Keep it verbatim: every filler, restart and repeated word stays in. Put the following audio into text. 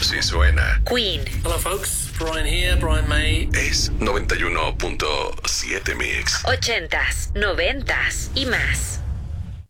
Si suena. Queen. Hello folks, Brian here, Brian May. Es noventa y uno punto siete Mix. Ochentas, noventas y más.